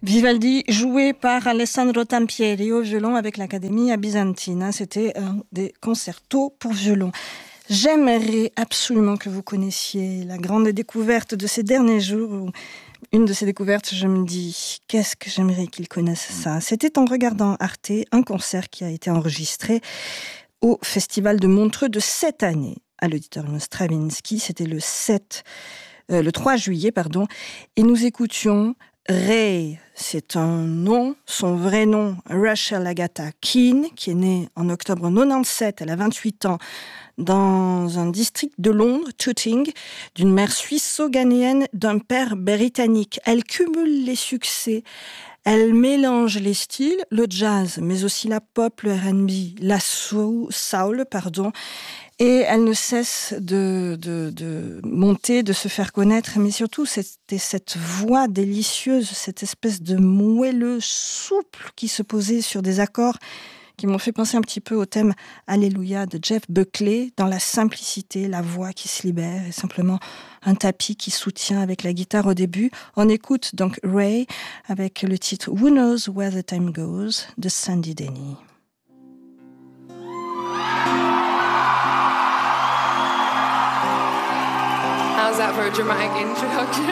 Vivaldi, joué par Alessandro Tampieri au violon avec l'Accademia Bisantina. C'était un des concertos pour violon. J'aimerais absolument que vous connaissiez la grande découverte de ces derniers jours. Une de ces découvertes, je me dis, qu'est-ce que j'aimerais qu'ils connaissent ça. C'était en regardant Arte, un concert qui a été enregistré au Festival de Montreux de cette année, à l'Auditorium Stravinsky. C'était le 3 juillet, et nous écoutions Ray, c'est un nom, son vrai nom, Rachel Agatha Keane, qui est née en octobre 97, elle a 28 ans, dans un district de Londres, Tooting, d'une mère suisse-ghanéenne, d'un père britannique. Elle cumule les succès, elle mélange les styles, le jazz, mais aussi la pop, le R&B, la soul, et elle ne cesse de monter, de se faire connaître, mais surtout c'était cette voix délicieuse, cette espèce de moelleux souple qui se posait sur des accords qui m'ont fait penser un petit peu au thème Alléluia de Jeff Buckley, dans la simplicité, la voix qui se libère et simplement un tapis qui soutient avec la guitare au début. On écoute donc Ray avec le titre Who Knows Where the Time Goes de Sandy Denny. How's that for a dramatic introduction?